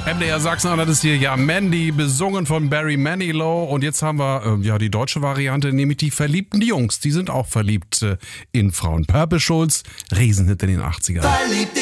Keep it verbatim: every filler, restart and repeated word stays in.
M D R Sachsen-Anhalt ist hier, ja, Mandy, besungen von Barry Manilow. Und jetzt haben wir äh, ja die deutsche Variante, nämlich die verliebten Jungs. Die sind auch verliebt äh, in Frauen. Purple Schulz, Riesenhit in den achtzigern. Verliebt